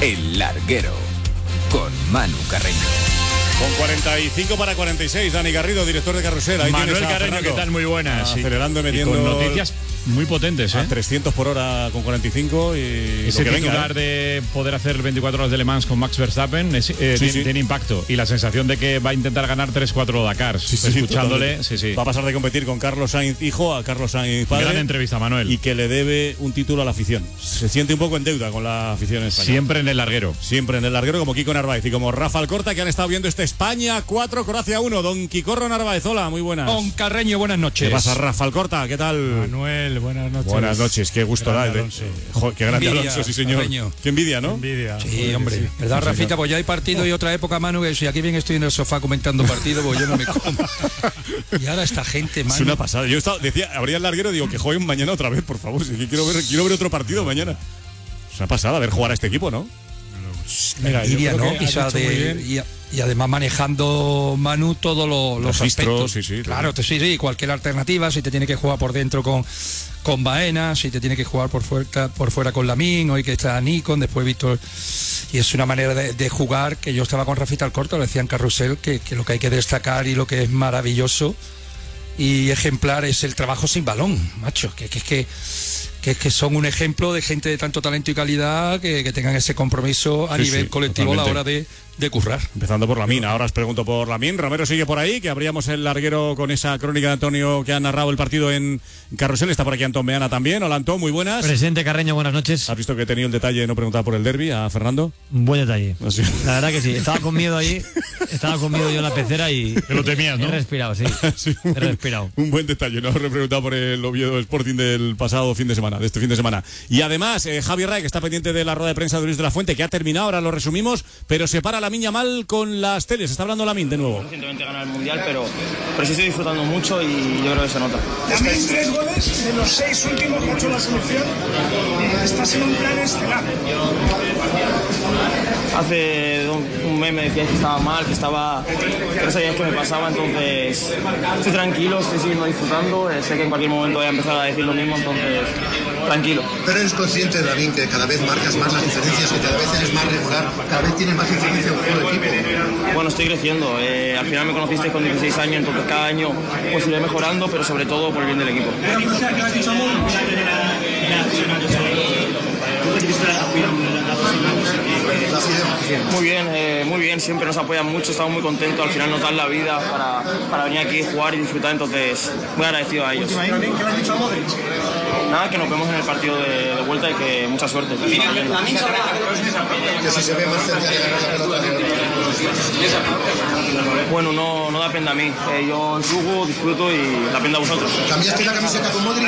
El Larguero, con Manu Carreño. Con 45 para 46, Dani Garrido, director de Carrusel. Ahí Manuel tienes a Carreño, Fernando. ¿qué tal? Muy buenas. Acelerando y metiendo. Y con noticias muy potentes, a 300 por hora con 45 y ese lo que titular venga, de poder hacer 24 horas de Le Mans con Max Verstappen tiene impacto, y la sensación de que va a intentar ganar 3-4 Dakars. Escuchándole, va a pasar de competir con Carlos Sainz hijo a Carlos Sainz padre. Gran entrevista, Manuel. Y que le debe un título a la afición. Se siente un poco en deuda con la afición española. Siempre en el larguero. Siempre en el larguero, como Kiko Narváez y como Rafa Alcorta, que han estado viendo este España 4, Croacia 1. Don Quicorro Narváez, hola, muy buenas. Don Carreño, buenas noches. ¿Qué pasa, Rafa Alcorta? ¿Qué tal? Manuel, buenas noches. Buenas noches, qué gusto da. Qué grande Alonso, sí señor. Carreño. Qué envidia, ¿no? Envidia. Sí, hombre. Sí. ¿Verdad, Sí, Rafita? señor. Pues ya hay partido y otra época, Manu, que si aquí bien estoy en el sofá comentando partido, pues yo no me como. Y ahora esta gente, Manu. Es una pasada. Yo decía, abría el larguero, digo que jueguen mañana otra vez, por favor. Si quiero ver otro partido mañana. Es una pasada ver jugar a este equipo, ¿no? Mira, Envidia, yo creo ¿no? que Quizá has hecho muy bien. y además manejando, Manu, todos los Registros, aspectos. sí, Claro, sí, cualquier alternativa, si te tiene que jugar por dentro con Baena, si te tiene que jugar por fuera con Lamín, hoy que está Nikon, después Víctor. Y es una manera de jugar que yo estaba con Rafita Alcorta, lo decía en Carrusel, que lo que hay que destacar y lo que es maravilloso y ejemplar es el trabajo sin balón, macho, que es que son un ejemplo de gente de tanto talento y calidad que tengan ese compromiso a nivel colectivo totalmente. a la hora de currar. Empezando por Lamín. Ahora os pregunto por Lamín. Romero sigue por ahí, que abríamos el larguero con esa crónica de Antonio que ha narrado el partido en Carrusel. Está por aquí Antón Meana también. Hola, Antón, muy buenas. Presidente Carreño, buenas noches. ¿Has visto que he tenido el detalle de no preguntar por el derbi a Fernando? Un buen detalle. Así. La verdad que sí. Estaba con miedo ahí. Estaba con miedo yo en la pecera y... Te lo temías, ¿no? He respirado, sí. Sí, He respirado. Un buen detalle. No os he preguntado por el Oviedo Sporting del pasado fin de semana, de este fin de semana. Y además, Javier Ray, que está pendiente de la rueda de prensa de Luis de la Fuente, que ha terminado, ahora lo resumimos, pero se para Lamine Yamal con las teles. Está hablando Lamine de nuevo. Recientemente ganar el Mundial, pero sí estoy disfrutando mucho y yo creo que se nota. También 3 goles de los 6 últimos que ha hecho la selección. Estás en un plan estelar. Hace un mes me decías que estaba mal, que no sabías qué me pasaba, entonces estoy tranquilo, estoy siguiendo disfrutando, sé que en cualquier momento voy a empezar a decir lo mismo, entonces tranquilo. Pero eres consciente, David, que cada vez marcas más las diferencias, que cada vez eres más regular, cada vez tienes más influencia en el juego de equipo. Bueno, estoy creciendo, al final me conociste con 16 años, entonces cada año pues iré mejorando, pero sobre todo por el bien del equipo. Muy bien, siempre nos apoyan mucho, estamos muy contentos, al final nos dan la vida para venir aquí, jugar y disfrutar, entonces muy agradecido a ellos. ¿Qué le has dicho a Modric? Nada, que nos vemos en el partido de vuelta y que mucha suerte. Que si se ve más cerca de ganar la pelota. Bueno, no depende a mí, yo jugo, disfruto y depende a vosotros. ¿Cambiaste la camiseta con Modric?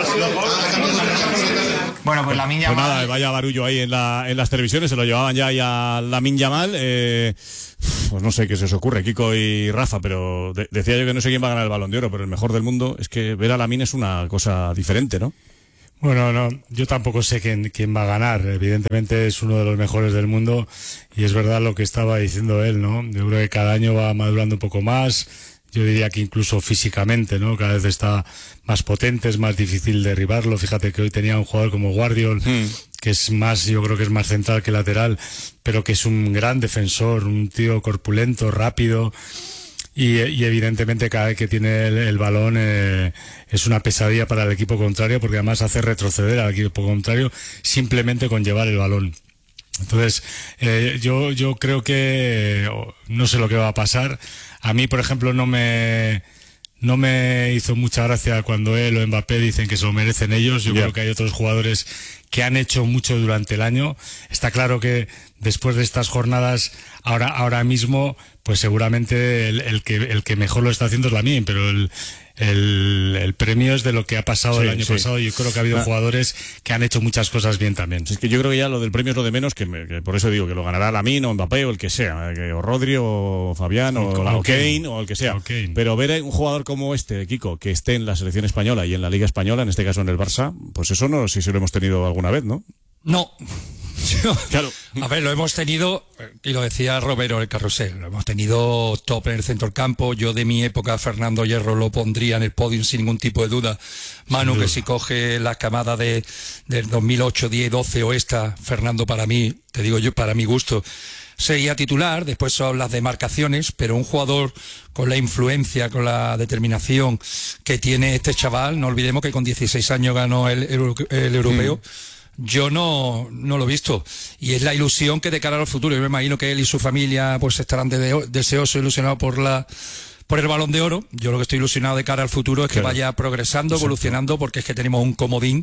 Bueno, pues Lamine Pues Yamal... nada, vaya barullo ahí en las televisiones, se lo llevaban ya ahí a Lamine Yamal. Pues no sé qué se os ocurre, Kiko y Rafa, pero decía yo que no sé quién va a ganar el Balón de Oro, pero el mejor del mundo es que ver a Lamine es una cosa diferente, ¿no? Bueno, no, yo tampoco sé quién va a ganar. Evidentemente es uno de los mejores del mundo y es verdad lo que estaba diciendo él, ¿no? Yo creo que cada año va madurando un poco más. Yo diría que incluso físicamente, ¿no? Cada vez está más potente, es más difícil derribarlo. Fíjate que hoy tenía un jugador como Guardiol, que es más, yo creo que es más central que lateral, pero que es un gran defensor, un tío corpulento, rápido. Y evidentemente cada vez que tiene el balón es una pesadilla para el equipo contrario, porque además hace retroceder al equipo contrario simplemente con llevar el balón. Entonces, yo creo que no sé lo que va a pasar. A mí, por ejemplo, no me hizo mucha gracia cuando él o Mbappé dicen que se lo merecen ellos. Yo creo que hay otros jugadores que han hecho mucho durante el año. Está claro que después de estas jornadas, ahora mismo, pues seguramente el que mejor lo está haciendo es Lamine, pero el premio es de lo que ha pasado el año pasado. Yo creo que ha habido jugadores que han hecho muchas cosas bien también. Es que yo creo que ya lo del premio es lo de menos, que por eso digo que lo ganará Lamine o Mbappé o el que sea, o Rodri o Fabián o Kane o el que sea. Pero ver a un jugador como este, Kiko, que esté en la selección española y en la Liga Española, en este caso en el Barça, pues eso no sé si lo hemos tenido alguna vez, ¿no? No. Claro. A ver, lo hemos tenido, y lo decía Romero el Carrusel, lo hemos tenido top en el centro del campo. Yo de mi época, Fernando Hierro lo pondría en el podium sin ningún tipo de duda. Manu, que si coge la camada del 2008, 10, 12 o esta, Fernando para mí, te digo yo, para mi gusto, sería titular. Después son las demarcaciones, pero un jugador con la influencia, con la determinación que tiene este chaval, no olvidemos que con 16 años ganó el europeo. Yo no lo he visto, y es la ilusión que de cara al futuro, yo me imagino que él y su familia pues estarán deseosos, ilusionados por el Balón de Oro. Yo lo que estoy ilusionado de cara al futuro es que vaya progresando, evolucionando, porque es que tenemos un comodín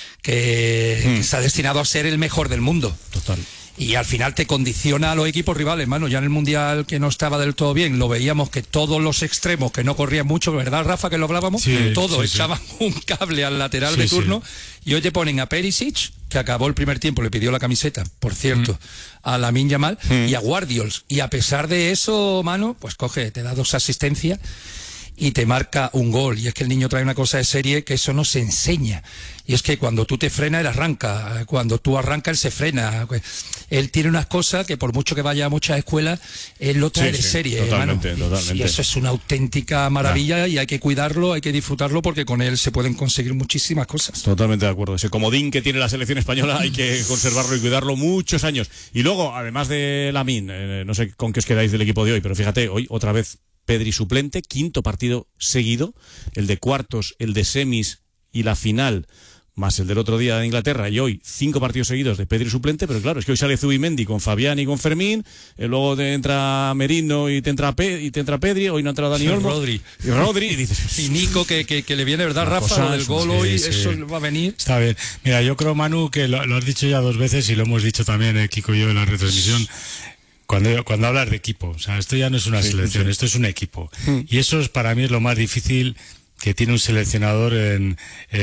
que está destinado a ser el mejor del mundo. Total. Y al final te condiciona a los equipos rivales, mano. Ya en el Mundial, que no estaba del todo bien, lo veíamos que todos los extremos que no corrían mucho, ¿verdad, Rafa, que lo hablábamos? Todos echaban un cable al lateral de turno. Y hoy te ponen a Perisic, que acabó el primer tiempo, le pidió la camiseta, por cierto, a Lamine Yamal, y a Guardiols. Y a pesar de eso, mano, pues coge, te da 2 asistencias y te marca un gol. Y es que el niño trae una cosa de serie que eso no se enseña. Y es que cuando tú te frenas, él arranca. Cuando tú arrancas, él se frena. Él tiene unas cosas que por mucho que vaya a muchas escuelas, él lo trae de serie. Totalmente. Y eso es una auténtica maravilla, y hay que cuidarlo, hay que disfrutarlo, porque con él se pueden conseguir muchísimas cosas. Totalmente de acuerdo. Ese comodín que tiene la selección española hay que conservarlo y cuidarlo muchos años. Y luego, además de Lamine, no sé con qué os quedáis del equipo de hoy, pero fíjate, hoy otra vez Pedri suplente, 5º partido seguido, el de cuartos, el de semis y la final, más el del otro día de Inglaterra, y hoy 5 partidos seguidos de Pedri suplente. Pero claro, es que hoy sale Zubimendi con Fabián y con Fermín, luego te entra Merino y te entra Pedri, hoy no ha entrado Dani Olmo. Rodri, y dices... Y Nico, que le viene, ¿verdad, Rafa? Lo del gol hoy, eso va a venir. Está bien. Mira, yo creo, Manu, que lo has dicho ya 2 veces, y lo hemos dicho también, Kiko y yo, en la retransmisión. Cuando hablas de equipo, o sea, esto ya no es una selección, esto es un equipo. Y eso para mí es lo más difícil que tiene un seleccionador en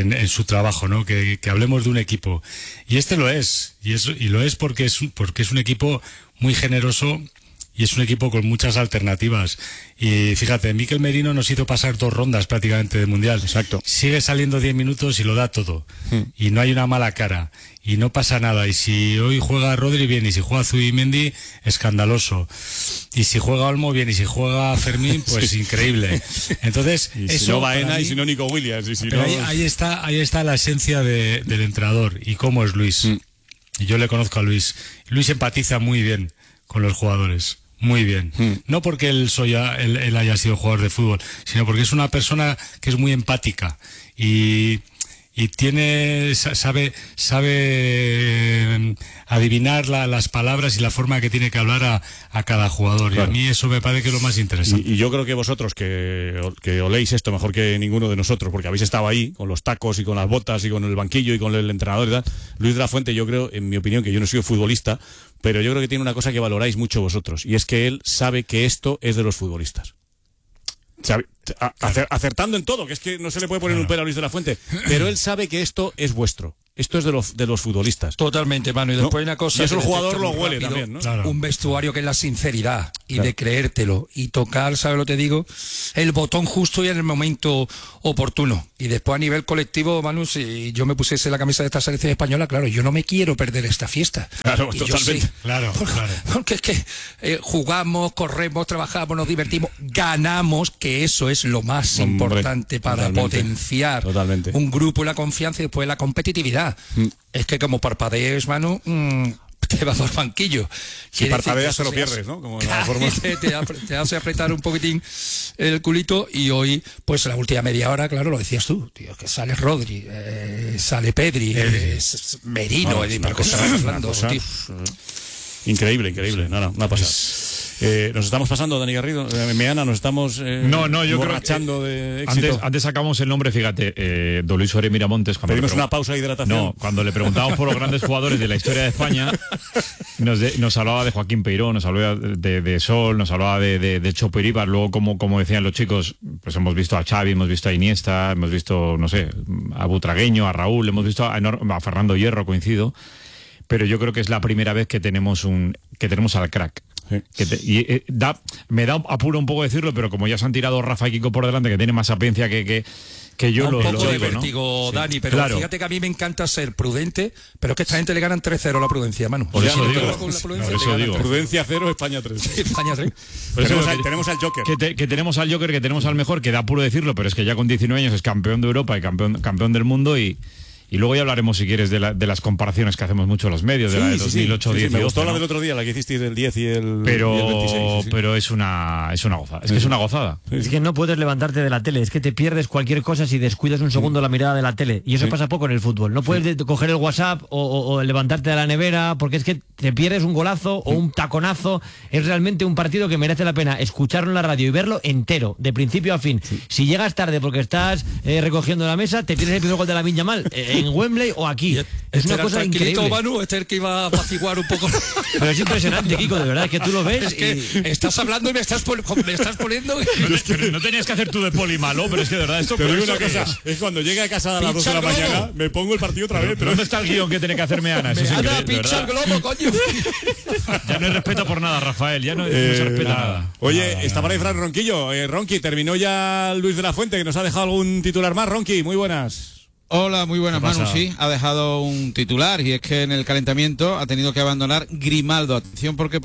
su trabajo, ¿no? Que hablemos de un equipo. Y este lo es, y lo es porque es un equipo muy generoso, y es un equipo con muchas alternativas. Y fíjate, Mikel Merino nos hizo pasar 2 rondas prácticamente de Mundial. Exacto. Sigue saliendo 10 minutos y lo da todo. Y no hay una mala cara. Y no pasa nada. Y si hoy juega Rodri, bien. Y si juega Zubimendi, escandaloso. Y si juega Olmo, bien. Y si juega Fermín, pues increíble. Entonces, y eso, si no Baena, y si no Nico Williams. Y si pero no... ahí está la esencia del entrenador. Y cómo es Luis. Y yo le conozco a Luis. Luis empatiza muy bien con los jugadores. Muy bien. No porque él haya sido jugador de fútbol, sino porque es una persona que es muy empática y sabe adivinar las palabras y la forma que tiene que hablar a cada jugador. Claro. Y a mí eso me parece que es lo más interesante. Y yo creo que vosotros, que oléis esto mejor que ninguno de nosotros, porque habéis estado ahí con los tacos y con las botas y con el banquillo y con el entrenador y tal. Luis de la Fuente, yo creo, en mi opinión, que yo no soy futbolista, pero yo creo que tiene una cosa que valoráis mucho vosotros, y es que él sabe que esto es de los futbolistas. Acertando en todo, que es que no se le puede poner un pelo a Luis de la Fuente, pero él sabe que esto es vuestro. Esto es de los futbolistas. Totalmente, Manu. Y después hay una cosa. Y eso el jugador lo huele rápido, también, ¿no? Claro. Un vestuario que es la sinceridad y de creértelo y tocar, ¿sabes lo que te digo? El botón justo y en el momento oportuno. Y después a nivel colectivo, Manu, si yo me pusiese la camisa de esta selección española, claro, yo no me quiero perder esta fiesta. Claro, y totalmente. Claro. Porque es que jugamos, corremos, trabajamos, nos divertimos, ganamos, que eso es lo más importante para potenciar un grupo y la confianza, y después la competitividad. Es que como parpadees, Manu, te vas al banquillo. Si parpadeas se lo pierdes, ¿no? Como la forma... te hace apretar un poquitín el culito. Y hoy, pues la última media hora, claro, lo decías tú, tío, que sale Rodri, sale Pedri, Merino, pero que estamos hablando, tío. Increíble, una pasada. Nos estamos pasando, Dani Garrido, Meana, nos estamos yo borrachando creo que, de éxito. Antes sacamos el nombre, fíjate, don Luis Suárez Miramontes. Pedimos una pausa de hidratación. No, cuando le preguntamos por los grandes jugadores de la historia de España, nos hablaba de Joaquín Peiró, nos hablaba de Sol, nos hablaba de Chopo Iribar. Luego, como decían los chicos, pues hemos visto a Xavi, hemos visto a Iniesta, hemos visto, no sé, a Butragueño, a Raúl, hemos visto a Fernando Hierro, coincido. Pero yo creo que es la primera vez que tenemos al crack. Me da apuro un poco decirlo, pero como ya se han tirado Rafa y Kiko por delante, que tiene más sapiencia que Que yo un lo poco de digo, ¿no? vértigo, Sí. Dani, pero Claro. fíjate que a mí me encanta ser prudente, pero es que esta gente le ganan 3-0 la prudencia, Manu. Por eso Si digo. no, con la prudencia Por le eso ganan digo. 3-0. Prudencia 0, España 3. España 3. Por eso Tenemos al Joker. Que tenemos al Joker, que tenemos al mejor, que da apuro decirlo, pero es que ya con 19 años es campeón de Europa y campeón del mundo y luego ya hablaremos, si quieres, de las comparaciones que hacemos mucho los medios, de la de 2008, 10 y me gustó 12, la ¿no? del otro día, la que hicisteis del 10 y el, Pero, y el 26. Sí. pero es una gozada. Es que es una gozada. Es que no puedes levantarte de la tele, es que te pierdes cualquier cosa si descuidas un segundo la mirada de la tele. Y eso pasa poco en el fútbol. No puedes coger el WhatsApp o levantarte de la nevera, porque es que te pierdes un golazo o un taconazo. Es realmente un partido que merece la pena escucharlo en la radio y verlo entero, de principio a fin. Si llegas tarde porque estás recogiendo la mesa, te pierdes el primer gol de Lamine Yamal en Wembley o aquí. Es una cosa increíble. Manu, este es el que iba a apaciguar un poco. Pero es impresionante, Kiko, de verdad, que tú lo ves. Es que estás hablando y me estás poniendo. Pero no tenías que hacer tú de poli malo, pero es que de verdad esto... Te digo ¿eso una qué cosa, es? es cuando llegue a casa a las 2 Pincha de la el globo. mañana, me pongo el partido otra vez. Pero Pero ¿dónde está el guión que tiene que hacerme Ana? Eso es Anda, increíble, de pincha el verdad. globo, coño. Ya no hay respeto por nada, Rafael. Ya no se respeta nada. Oye, está por ahí Fran Ronquillo. Ronqui, terminó ya Luis de la Fuente, que nos ha dejado algún titular más. Ronqui, muy buenas. Hola, muy buenas, ¿Qué pasa? Manu. Sí, ha dejado un titular y es que en el calentamiento ha tenido que abandonar Grimaldo. Atención porque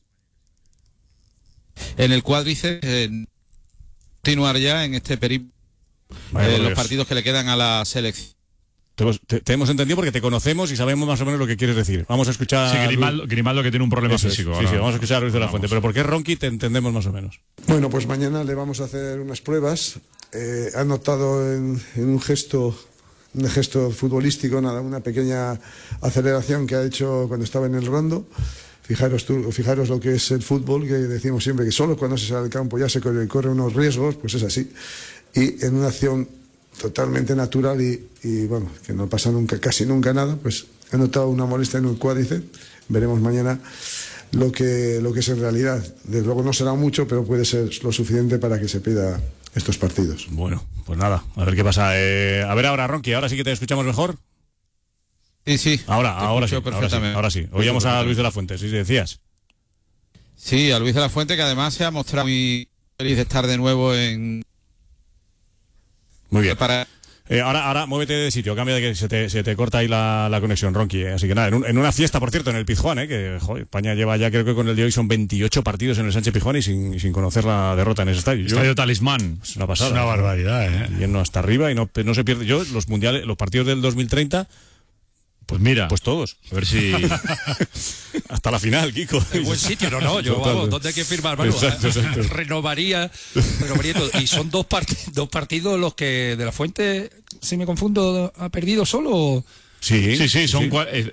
en el cuádriceps continuar ya en este periplo los partidos que le quedan a la selección. Te hemos entendido porque te conocemos y sabemos más o menos lo que quieres decir. Vamos a escuchar. Sí, Grimaldo que tiene un problema Eso es. físico. Sí, vamos a escuchar a Luis de la Fuente. Pero ¿por qué Ronqui? Te entendemos más o menos. Bueno, pues mañana le vamos a hacer unas pruebas. Ha notado en un gesto futbolístico, una pequeña aceleración que ha hecho cuando estaba en el rondo. Fijaros lo que es el fútbol, que decimos siempre que solo cuando se sale al campo ya se corre unos riesgos, pues es así. Y en una acción totalmente natural y bueno, que no pasa casi nunca nada, pues he notado una molestia en el cuádriceps. Veremos mañana lo que es en realidad. Desde luego no será mucho, pero puede ser lo suficiente para que se pida estos partidos. Bueno, pues nada, a ver qué pasa. A ver ahora, Ronqui, ahora sí que te escuchamos mejor. Sí. Ahora sí. Oíamos a Luis de la Fuente, sí, decías. Sí, a Luis de la Fuente, que además se ha mostrado muy feliz de estar de nuevo en... Muy bien. Para... Ahora muévete de sitio, cambia de que se te corta ahí la conexión, Ronqui. Así que nada, en una fiesta, por cierto, en el Pizjuán, que joder, España lleva ya, creo que con el de hoy son 28 partidos en el Sánchez Pizjuán y sin conocer la derrota en ese estadio. Estadio Talismán. Es una pasada. Es una barbaridad, Yendo hasta arriba y no se pierde. Yo, los mundiales, los partidos del 2030... Pues mira, pues todos. A ver si... Hasta la final, Kiko. En buen sitio, no, yo vamos, ¿dónde hay que firmar, Manu? Exacto. Renovaría todo. Y son dos partidos los que de la Fuente, si me confundo, ha perdido solo. Sí, son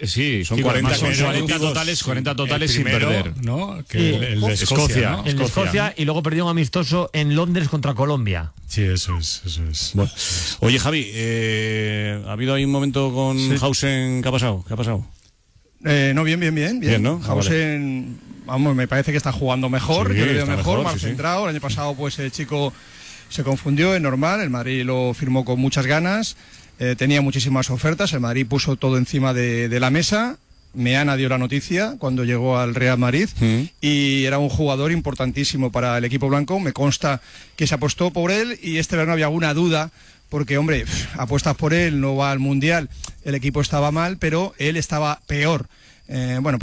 40 totales sin perder. ¿No? Que el de Escocia, ¿no? El de Escocia y luego perdió un amistoso en Londres contra Colombia. Sí, eso es. Bueno. Oye, Javi, ¿ha habido ahí un momento con Hausen? ¿Qué ha pasado? No, bien, ¿no? Hausen, vamos, me parece que está jugando mejor, Sí, yo le veo está mejor, más sí. centrado. El año pasado, pues el chico se confundió, es normal. El Madrid lo firmó con muchas ganas. Tenía muchísimas ofertas, el Madrid puso todo encima de la mesa. Meana dio la noticia cuando llegó al Real Madrid y era un jugador importantísimo para el equipo blanco. Me consta que se apostó por él y este verano había alguna duda porque, hombre, apuestas por él, no va al Mundial, el equipo estaba mal, pero él estaba peor. Bueno,